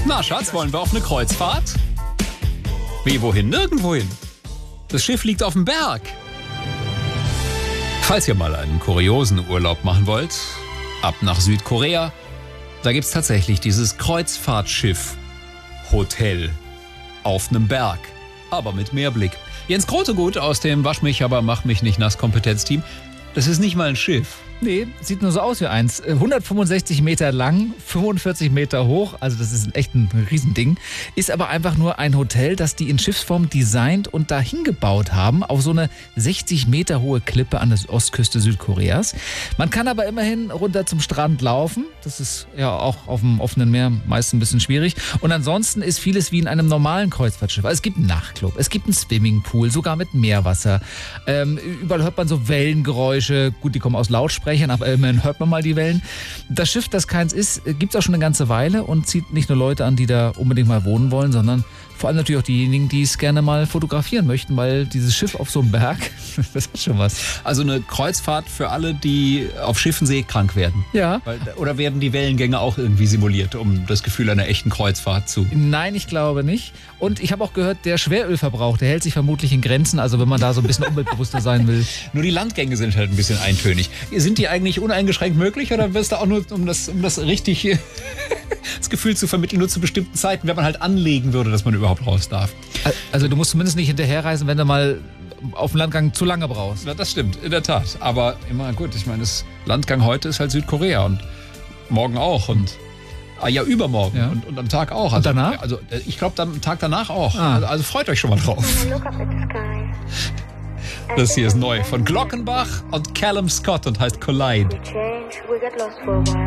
Na, Schatz, wollen wir auf eine Kreuzfahrt? Wie, wohin? Nirgendwohin. Das Schiff liegt auf dem Berg. Falls ihr mal einen kuriosen Urlaub machen wollt, ab nach Südkorea, da gibt's tatsächlich dieses Kreuzfahrtschiff-Hotel auf einem Berg, aber mit Meerblick. Jens Grotegut aus dem Wasch mich, aber mach mich nicht nass Kompetenzteam. Das ist nicht mal ein Schiff. Nee, sieht nur so aus wie eins. 165 Meter lang, 45 Meter hoch, also das ist echt ein Riesending. Ist aber einfach nur ein Hotel, das die in Schiffsform designt und dahin gebaut haben, auf so eine 60 Meter hohe Klippe an der Ostküste Südkoreas. Man kann aber immerhin runter zum Strand laufen. Das ist ja auch auf dem offenen Meer meist ein bisschen schwierig. Und ansonsten ist vieles wie in einem normalen Kreuzfahrtschiff. Also es gibt einen Nachtclub, es gibt einen Swimmingpool, sogar mit Meerwasser. Überall hört man so Wellengeräusche. Gut, die kommen aus Lautsprechern, aber immerhin hört man mal die Wellen. Das Schiff, das keins ist, gibt es auch schon eine ganze Weile und zieht nicht nur Leute an, die da unbedingt mal wohnen wollen, sondern vor allem natürlich auch diejenigen, die es gerne mal fotografieren möchten, weil dieses Schiff auf so einem Berg, das hat schon was. Also eine Kreuzfahrt für alle, die auf Schiffen seekrank werden. Ja. Oder werden die Wellengänge auch irgendwie simuliert, um das Gefühl einer echten Kreuzfahrt zu... Nein, ich glaube nicht. Und ich habe auch gehört, der Schwerölverbrauch, der hält sich vermutlich in Grenzen, also wenn man da so ein bisschen umweltbewusster sein will. Nur die Landgänge sind halt ein bisschen eintönig. Sind die eigentlich uneingeschränkt möglich oder wirst du auch nur, um das richtig das Gefühl zu vermitteln, nur zu bestimmten Zeiten, wenn man halt anlegen würde, dass man überhaupt raus darf? Also du musst zumindest nicht hinterherreisen, wenn du mal auf dem Landgang zu lange brauchst. Ja, das stimmt, in der Tat. Aber immer gut, ich meine, das Landgang heute ist halt Südkorea und morgen auch und ja, übermorgen ja. Und am Tag auch. Also, und danach? Also ich glaube, am Tag danach auch. Ah. Also freut euch schon mal drauf. Das hier ist neu von Glockenbach und Callum Scott und heißt Collide. We change, we get lost for a while.